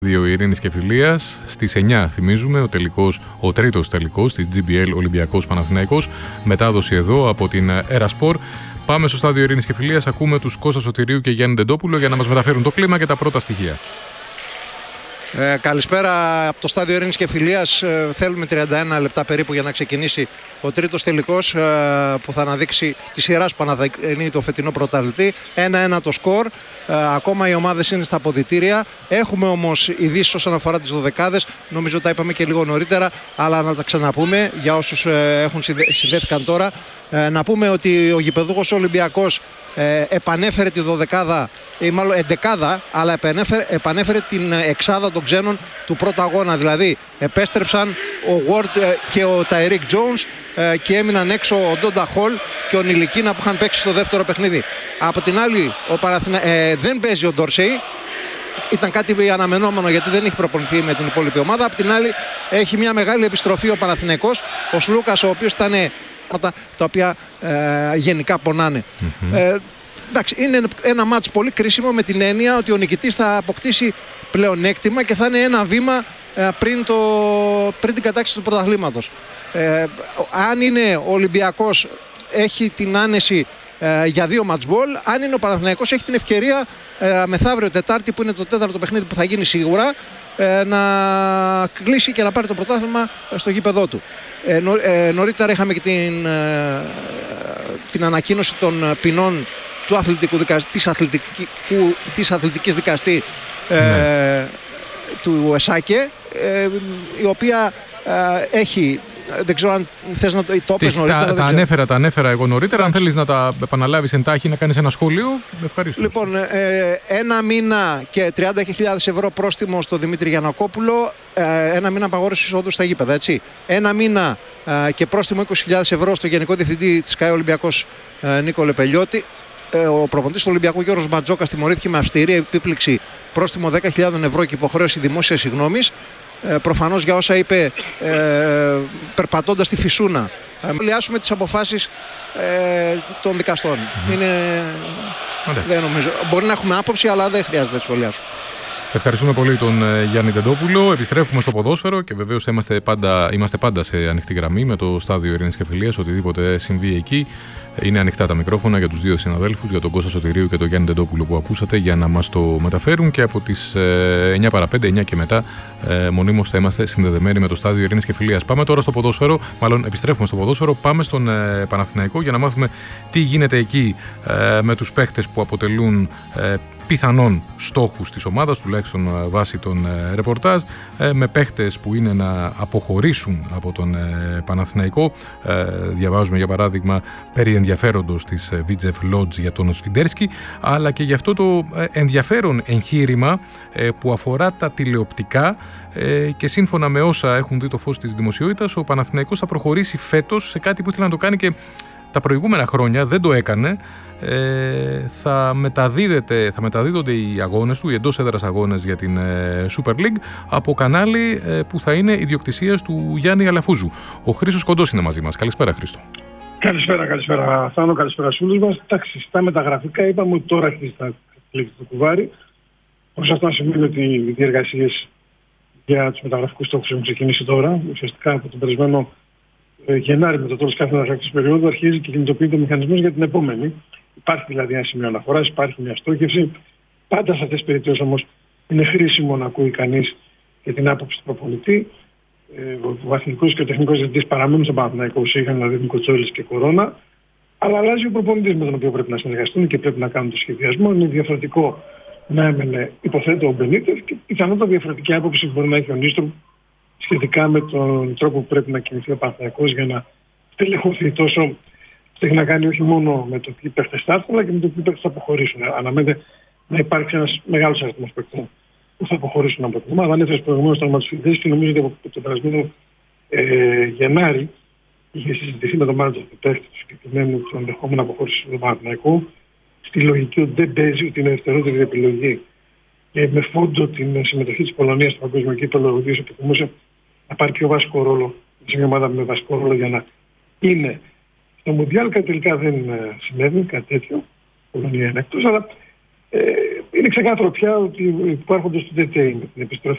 Δύο Ειρήνης και Φιλίας. Στις 9 θυμίζουμε ο τρίτος τελικός της GBL Ολυμπιακός Παναθηναϊκός. Μετάδοση εδώ από την Ερασπορ. Πάμε στο στάδιο Ειρήνης και Φιλίας. Ακούμε τους Κώστα Σωτηρίου και Γιάννη Ντεντόπουλο για να μας μεταφέρουν το κλίμα και τα πρώτα στοιχεία. Καλησπέρα από το στάδιο Ειρήνης και Φιλίας. Θέλουμε 31 λεπτά περίπου για να ξεκινήσει ο τρίτος τελικός που θα αναδείξει τη σειρά που αναδεικνύει το φετινό πρωταθλητή. 1-1 το σκορ. Ακόμα οι ομάδες είναι στα αποδυτήρια. Έχουμε όμως ειδήσεις όσον αφορά τις δωδεκάδες. Νομίζω τα είπαμε και λίγο νωρίτερα, αλλά να τα ξαναπούμε για όσους συνδέθηκαν τώρα. Να πούμε ότι ο γηπεδούχος Ολυμπιακός επανέφερε τη δωδεκάδα ή μάλλον εντεκάδα, αλλά επανέφερε την εξάδα των ξένων του πρώτου αγώνα. Δηλαδή επέστρεψαν ο Ward και ο Ταϊρίκ Τζόουνς και έμειναν έξω ο Ντόντα Χολ και ο Νιλικίνα που είχαν παίξει στο δεύτερο παιχνίδι. Από την άλλη δεν παίζει ο Ντόρσεϊ. Ήταν κάτι αναμενόμενο γιατί δεν έχει προπονηθεί με την υπόλοιπη ομάδα. Από την άλλη έχει μια μεγάλη επιστροφή ο Παναθηναϊκός. Ο Σλούκας, ο οποίος ήταν τα οποία γενικά πονάνε. Εντάξει, είναι ένα μάτς πολύ κρίσιμο με την έννοια ότι ο νικητής θα αποκτήσει πλεονέκτημα και θα είναι ένα βήμα πριν την κατάκτηση του πρωταθλήματος. Αν είναι ο Ολυμπιακός έχει την άνεση για 2 match ball, αν είναι ο Παναθηναϊκός έχει την ευκαιρία μεθαύριο Τετάρτη που είναι το τέταρτο παιχνίδι που θα γίνει σίγουρα να κλείσει και να πάρει το πρωτάθλημα στο γήπεδό του. Νωρίτερα είχαμε και την ανακοίνωση των ποινών του της αθλητικής δικαστή του ΕΣΑΚΕ, η οποία έχει... Δεν ξέρω αν θες να το πες νωρίτερα. Τα ανέφερα εγώ νωρίτερα. Αν θέλεις να τα επαναλάβεις εντάχει, να κάνεις ένα σχόλιο, ευχαριστώ. Λοιπόν, 1 μήνα και 30.000 ευρώ πρόστιμο στο Δημήτρη Γιαννακόπουλο, 1 μήνα απαγόρευση εισόδου στα γήπεδα, έτσι. 1 μήνα και πρόστιμο 20.000 ευρώ στο Γενικό Διευθυντή της ΚΑΕ Ολυμπιακός Νίκο Λεπελιώτη. Ο προπονητής του Ολυμπιακού Γιώργος Μπατζόκας τιμωρήθηκε με αυστηρή επίπληξη, πρόστιμο 10.000 ευρώ και υποχρέωση δημόσιας συγγνώμης. Προφανώς για όσα είπε περπατώντας τη Φυσούνα. Λιάσουμε τις αποφάσεις των δικαστών. Δεν νομίζω. Μπορεί να έχουμε άποψη, αλλά δεν χρειάζεται να σχολιάσουμε. Ευχαριστούμε πολύ τον Γιάννη Ντεντόπουλο. Επιστρέφουμε στο ποδόσφαιρο και βεβαίως είμαστε πάντα σε ανοιχτή γραμμή με το στάδιο Ειρήνης και Φιλίας. Οτιδήποτε συμβεί εκεί. Είναι ανοιχτά τα μικρόφωνα για τους δύο συναδέλφους, για τον Κώστα Σωτηρίου και τον Γιάννη Ντεντόπουλο που ακούσατε, για να μας το μεταφέρουν, και από τις 9 παρα 5, 9 και μετά μονίμως θα είμαστε συνδεδεμένοι με το στάδιο Ειρήνης και Φιλίας. Πάμε τώρα στο ποδόσφαιρο, μάλλον επιστρέφουμε στο ποδόσφαιρο, πάμε στον Παναθηναϊκό για να μάθουμε τι γίνεται εκεί με τους παίχτες που αποτελούν πιθανόν στόχους της ομάδας, τουλάχιστον βάσει των ρεπορτάζ, με παίχτες που είναι να αποχωρήσουν από τον Παναθηναϊκό. Διαβάζουμε για παράδειγμα περί ενδιαφέροντος της Βίτζεφ Λότζ για τον Σφιντέρσκι, αλλά και για αυτό το ενδιαφέρον εγχείρημα που αφορά τα τηλεοπτικά, και σύμφωνα με όσα έχουν δει το φως της δημοσιότητας, ο Παναθηναϊκός θα προχωρήσει φέτος σε κάτι που ήθελε να το κάνει και τα προηγούμενα χρόνια, δεν το έκανε. Θα μεταδίδονται οι αγώνες του, οι εντός έδρας αγώνες για την Super League, από κανάλι που θα είναι ιδιοκτησίας του Γιάννη Αλαφούζου. Ο Χρήστος Κοντός είναι μαζί μας. Καλησπέρα, Χρήστο. Καλησπέρα Θάνο, καλησπέρα σε όλους μας. Εντάξει, στα μεταγραφικά είπαμε ότι τώρα αρχίζει να κλείσει το κουβάρι. Προς αυτό να σημαίνει ότι οι διεργασίες για τους μεταγραφικούς στόχους έχουν ξεκινήσει τώρα. Ουσιαστικά από τον περασμένο Γενάρη, με το τέλος κάθε μεταγραφικής περίοδου, αρχίζει και κινητοποιείται ο μηχανισμός για την επόμενη. Υπάρχει δηλαδή ένα σημείο αναφοράς, υπάρχει μια στόχευση. Πάντα σε αυτές τις περιπτώσεις όμως είναι χρήσιμο να ακούει κανείς και την άποψη του προπονητή. Ο αθλητικός και ο τεχνικός διευθυντής παραμένουν στον Παναθηναϊκό, είχαν δηλαδή Μικοτσόλης και Κορώνα. Αλλά αλλάζει ο προπονητής με τον οποίο πρέπει να συνεργαστούν και πρέπει να κάνουν το σχεδιασμό. Είναι διαφορετικό να έμενε, υποθέτω, ο Μπενίτεφ, και πιθανότατα διαφορετική άποψη μπορεί να έχει ο Νίστρομ σχετικά με τον τρόπο που πρέπει να κινηθεί ο Παναθηναϊκός για να στελεχωθεί τόσο. Έχει να κάνει όχι μόνο με το τι παίχτες θα έρθουν, αλλά και με το τι παίχτες θα αποχωρήσουν. Αναμένεται να υπάρξει ένας μεγάλος αριθμός παίχτων που θα αποχωρήσουν από την ομάδα. Ανέφερες προηγουμένως το όνομα του Σφιντέρσκι και νομίζω ότι από το περασμένο Γενάρη είχε συζητηθεί με τον μάνατζερ του παίχτη του συγκεκριμένου του ενδεχόμενου αποχώρηση του Παναθηναϊκού, στη λογική ότι δεν παίζει, ότι είναι δευτερότερη επιλογή. Και με φόντο την συμμετοχή της Πολωνίας στο παγκόσμιο κύπελλο, ο οποίος επιθυμούσε να πάρει πιο βασικό ρόλο, σε μια ομάδα με βασικό ρόλο για να είναι στο Μουντιάλ. Κάτι τελικά δεν συνέβη, κάτι τέτοιο. Η Πολωνία είναι εκτός, αλλά είναι ξεκάθαρο πια ότι υπάρχοντας του ΤΤ με την επιστροφή